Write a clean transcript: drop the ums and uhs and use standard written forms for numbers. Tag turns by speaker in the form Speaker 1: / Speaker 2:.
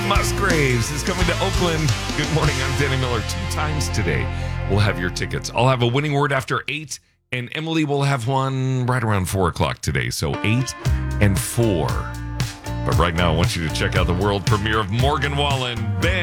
Speaker 1: Musgraves is coming to Oakland. Good morning. I'm Danny Miller. 2 times today, we'll have your tickets. I'll have a winning word after 8, and Emily will have one right around 4 o'clock today. So 8 and 4. But right now, I want you to check out the world premiere of Morgan Wallen.